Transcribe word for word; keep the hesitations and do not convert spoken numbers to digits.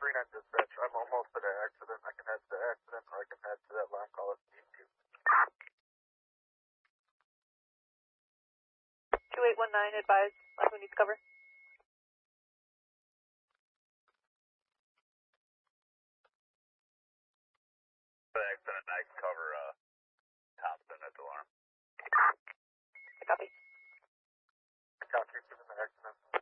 three nine dispatch. I'm almost at an accident. I can head to the accident or I can head to that line call if need to. two eight one nine, advise. Last one needs cover. The accident, I can cover.